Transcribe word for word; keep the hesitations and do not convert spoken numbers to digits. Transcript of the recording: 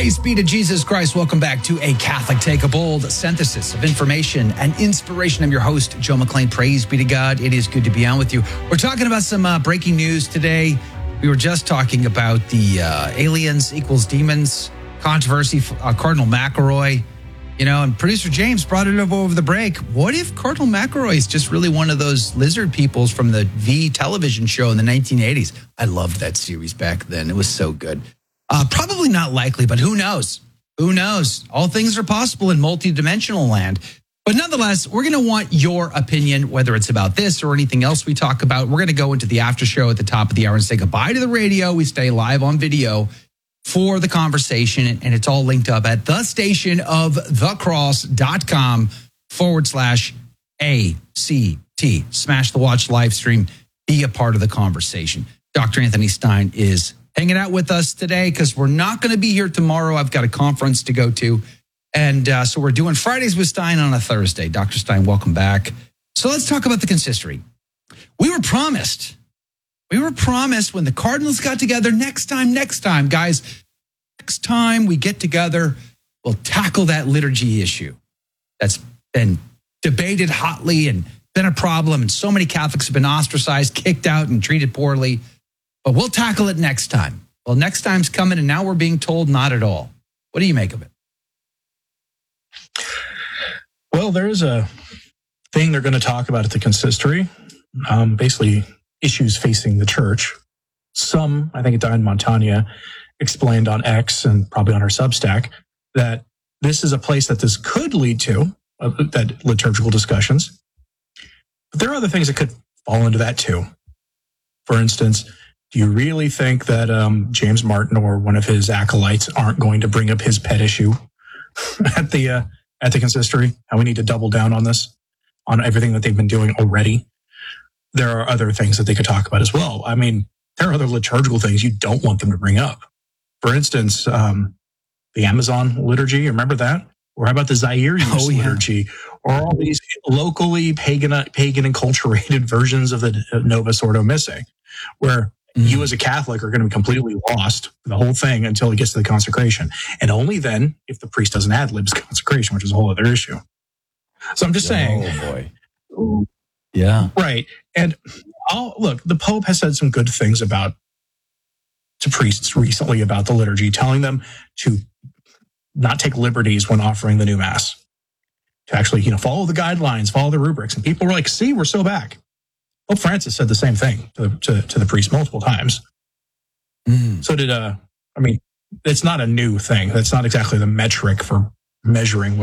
Praise be to Jesus Christ. Welcome back to A Catholic Take, a bold synthesis of information and inspiration. I'm your host, Joe McLean. Praise be to God. It is good to be on with you. We're talking about some uh, breaking news today. We were just talking about the uh, aliens equals demons controversy, uh, Cardinal McElroy, you know, and producer James brought it up over the break. What if Cardinal McElroy is just really one of those lizard peoples from the V television show in the nineteen eighties? I loved that series back then. It was so good. Uh, probably not likely, but who knows? Who knows? All things are possible in multidimensional land. But nonetheless, we're going to want your opinion, whether it's about this or anything else we talk about. We're going to go into the after show at the top of the hour and say goodbye to the radio. We stay live on video for the conversation, and it's all linked up at the station of thecross.com forward slash ACT. Smash the watch live stream. Be a part of the conversation. Doctor Anthony Stein is hanging out with us today because we're not going to be here tomorrow. I've got a conference to go to. And uh, so we're doing Fridays with Stein on a Thursday. Doctor Stein, welcome back. So let's talk about the consistory. We were promised, we were promised when the Cardinals got together, next time, next time, guys, next time we get together, we'll tackle that liturgy issue that's been debated hotly and been a problem. And so many Catholics have been ostracized, kicked out, and treated poorly. But we'll tackle it next time. Well, next time's coming, and now we're being told not at all. What do you make of it? Well, there is a thing they're going to talk about at the consistory, um, basically issues facing the church. Some, I think Diane Montagna explained on X and probably on her Substack, that this is a place that this could lead to, uh, that liturgical discussions. But there are other things that could fall into that too. For instance, do you really think that um, James Martin or one of his acolytes aren't going to bring up his pet issue at the uh, at the consistory? How we need to double down on this, on everything that they've been doing already. There are other things that they could talk about as well. I mean, there are other liturgical things you don't want them to bring up. For instance, um, the Amazon liturgy. Remember that? Or how about the Zaire use oh, yeah. liturgy? Or all these locally pagan, pagan enculturated versions of the Novus Ordo Missae, where mm-hmm. you as a Catholic are going to be completely lost for the whole thing until it gets to the consecration. And only then if the priest doesn't ad libs consecration, which is a whole other issue. So I'm just oh, saying. Oh, boy. Yeah. Right. And I'll, look, the Pope has said some good things about to priests recently about the liturgy, telling them to not take liberties when offering the new Mass, to actually, you know, follow the guidelines, follow the rubrics. And people were like, see, we're so back. Pope Francis said the same thing to, to, to the priest multiple times. Mm. So did, uh, I mean, it's not a new thing. That's not exactly the metric for measuring